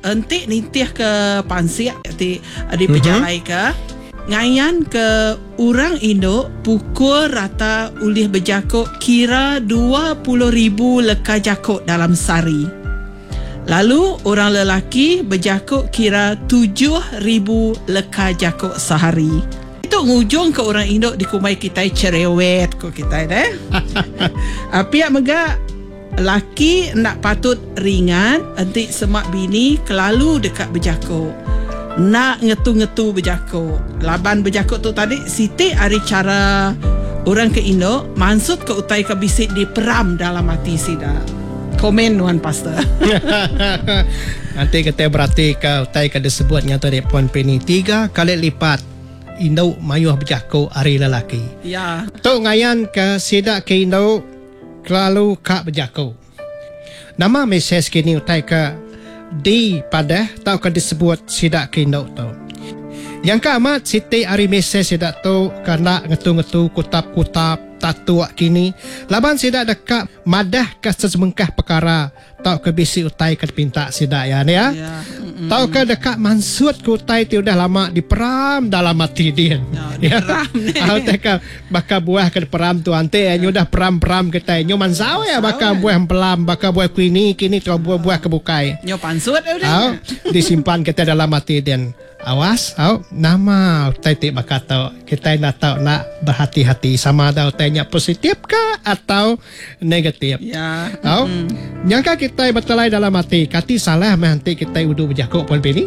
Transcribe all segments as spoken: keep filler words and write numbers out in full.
entik nitih ke pansiak di di pejalai ke ngayan ke orang Indo pukul rata ulih berjakuk kira dua puluh ribu leka jakuk dalam sehari. Lalu orang lelaki berjakuk kira tujuh ribu leka jakuk sehari. Itu ngujung ke orang Indo di kumai kita cerewet ko kita deh. Api mega laki nak patut ringan entik semak bini kelalu dekat berjakuk. Nak ngetu-ngetu berjakuk. Laban berjakuk tu tadi Siti hari cara orang ke Indo maksud ke utai ke bisik di peram dalam hati sida. Komen Wan Pastor. Nanti kita berarti ke utai ke disebut nyata di Puan Penny tiga kali lipat Indo mayuh berjakuk hari lelaki. Ya. Tu ngayan ke sida ke Indo kelalu kak berjakuk. Nama mesej kini utai ke di pada tau kan disebut sidak kindo tu. Yang ke amat Siti hari mesej sidak tu kena ngetu-ngetu kutap-kutap tatuak kini. Laban sidak dekat madah ke sesemengkah perkara tau ke bisi utai ke pinta sidak ya ni ya. Ya. Mm-mm. Tau ke dekat mansut ke utai tu dah lama diperam dalam hati dia. Ya, diperam ni. Tahu teka bakal buah ke peram tu ante nyo dah peram-peram kita nyo mansau ya bakal buah pelam bakal buah kini kini tu buah-buah kebukai. Nyo pansut dah. Tahu disimpan kita dalam hati dia. Awas, tahu nama utai tik bakal tahu kita nak tahu nak berhati-hati sama ada utainya positif ke atau negatif. Ya. Tahu? Mm-hmm. Nyangka kita bertelai dalam hati, kati salah meh nanti kita udu berjakuk Puan Penny.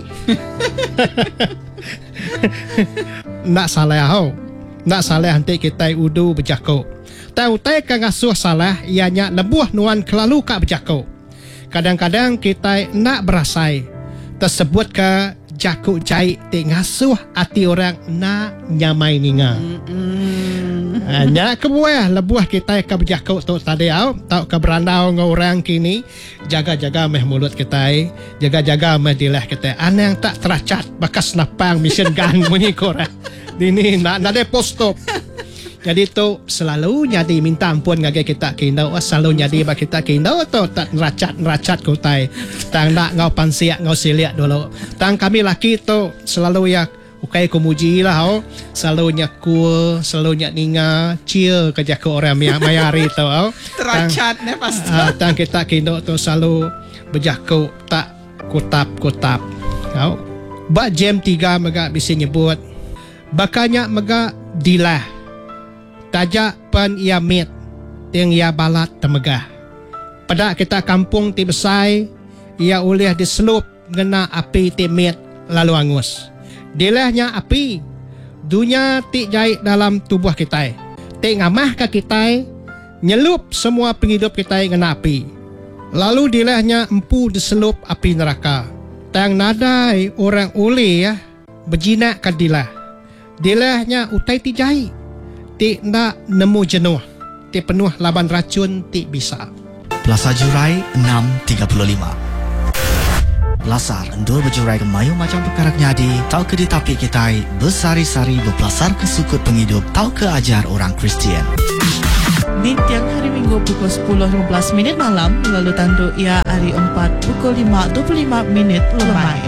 Nak salah tahu. Nak salah nanti kita udu berjakuk. Tahu utai kan ngasuh salah ianya lebuh nuan kelalu kak berjakuk. Kadang-kadang kita nak berasai tersebut ke jakuk cai tik ngasuh hati orang nak nyamai ninga. Mm-hmm. Hanya kebuah lebuah kita ke berjakuk tu tadi au tau ke berandau ngau orang kini jaga-jaga meh mulut kita, jaga-jaga meh dilah kita. Ana yang tak teracat bakas napang mission gang bunyi korang. Dini nak nak de post-op. Jadi tu selalu jadi minta ampun ngage kita kindo selalu jadi bagi kita kindo tu tak neracat-neracat kutai tang nak ngau pansiak ngau siliak dulu tang kami laki tu selalu ya ukai kumuji lah oh selalu nyakul selalu nyak ninga cia kerja ke orang yang mayari tu oh Teracat ne pasti. uh, tang kita kindo tu selalu berjaku tak kutap-kutap oh ba jam tiga mega bisa nyebut bakanya mega dilah tajak pen ia mit yang ia balat temegah. Pada kita kampung ti besai ia ulih diselup ngena api ti mit lalu angus. Dilahnya api dunia ti jahit dalam tubuh kita. Ti ngamah ke kita nyelup semua penghidup kita ngena api. Lalu dilahnya empu diselup api neraka. Tang nadai orang ulih ya berjinak ke dilah. Dilahnya utai ti jahit. Ti nak nemu jenuh. Ti penuh laban racun ti bisa. Plaza Jurai enam tiga puluh lima. Lasar endul berjurai ke mayu macam perkara nyadi. Tau ke di tapi kita bersari-sari berpelasar ke sukut penghidup. Tau ke ajar orang Kristian. Di tiang hari Minggu pukul sepuluh lima belas minit malam. Lalu tanduk ia hari empat pukul lima dua puluh lima minit lemai.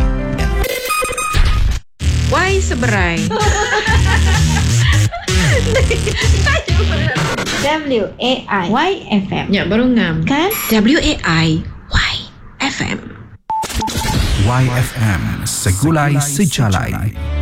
Why seberai? W A I Y F M. Ya, baru ngam. Kan? W A I Y F M. Y F M, segulai sejalai.